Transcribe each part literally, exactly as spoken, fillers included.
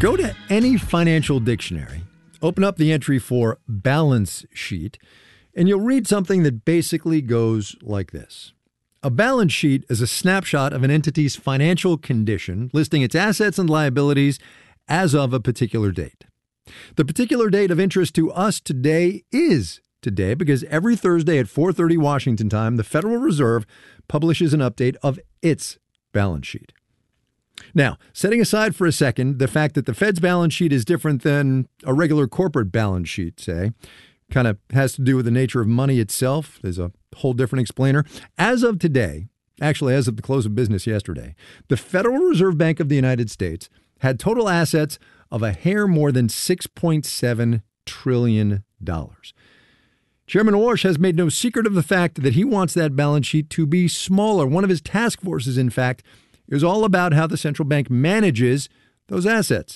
Go to any financial dictionary, open up the entry for balance sheet, and you'll read something that basically goes like this. A balance sheet is a snapshot of an entity's financial condition, listing its assets and liabilities as of a particular date. The particular date of interest to us today is today because every Thursday at four thirty Washington time, the Federal Reserve publishes an update of its balance sheet. Now, setting aside for a second the fact that the Fed's balance sheet is different than a regular corporate balance sheet, say, kind of has to do with the nature of money itself. There's a whole different explainer. As of today, actually as of the close of business yesterday, the Federal Reserve Bank of the United States had total assets of a hair more than six point seven trillion dollars. Chairman Warsh has made no secret of the fact that he wants that balance sheet to be smaller. One of his task forces, in fact, is all about how the central bank manages those assets.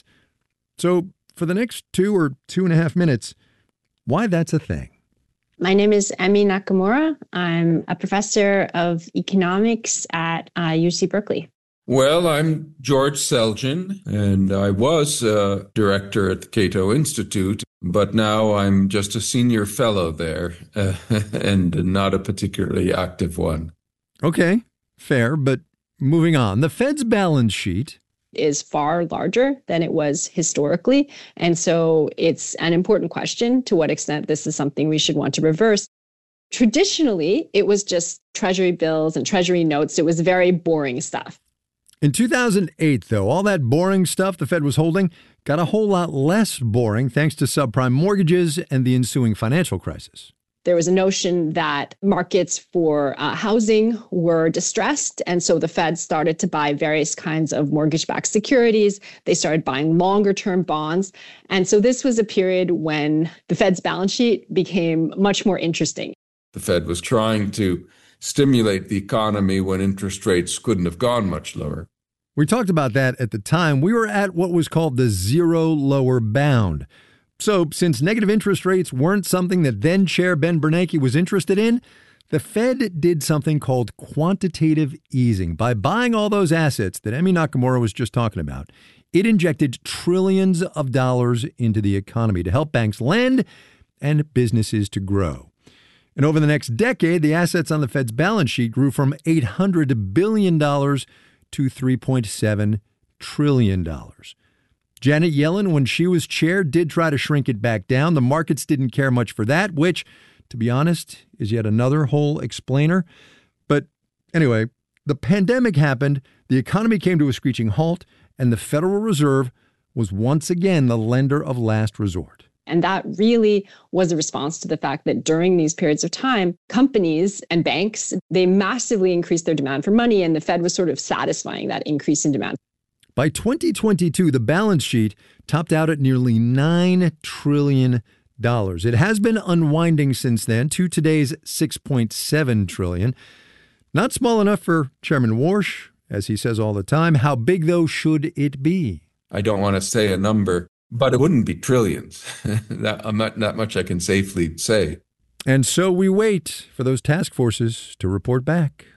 So for the next two or two and a half minutes, why that's a thing. My name is Emi Nakamura. I'm a professor of economics at uh, U C Berkeley. Well, I'm George Selgin, and I was a director at the Cato Institute, but now I'm just a senior fellow there, uh, and not a particularly active one. Okay, fair, but moving on. The Fed's balance sheet is far larger than it was historically. And so it's an important question to what extent this is something we should want to reverse. Traditionally, it was just treasury bills and treasury notes. It was very boring stuff. In two thousand eight, though, all that boring stuff the Fed was holding got a whole lot less boring thanks to subprime mortgages and the ensuing financial crisis. There was a notion that markets for uh, housing were distressed. And so the Fed started to buy various kinds of mortgage-backed securities. They started buying longer-term bonds. And so this was a period when the Fed's balance sheet became much more interesting. The Fed was trying to stimulate the economy when interest rates couldn't have gone much lower. We talked about that at the time. We were at what was called the zero lower bound. So, since negative interest rates weren't something that then Chair Ben Bernanke was interested in, the Fed did something called quantitative easing. By buying all those assets that Emi Nakamura was just talking about, it injected trillions of dollars into the economy to help banks lend and businesses to grow. And over the next decade, the assets on the Fed's balance sheet grew from eight hundred billion dollars to three point seven trillion dollars. Janet Yellen, when she was chair, did try to shrink it back down. The markets didn't care much for that, which, to be honest, is yet another whole explainer. But anyway, the pandemic happened, the economy came to a screeching halt, and the Federal Reserve was once again the lender of last resort. And that really was a response to the fact that during these periods of time, companies and banks, they massively increased their demand for money, and the Fed was sort of satisfying that increase in demand. By twenty twenty-two, the balance sheet topped out at nearly nine trillion dollars. It has been unwinding since then to today's six point seven trillion dollars. Not small enough for Chairman Warsh, as he says all the time. How big, though, should it be? I don't want to say a number, but it wouldn't be trillions. that, I'm not, not much I can safely say. And so we wait for those task forces to report back.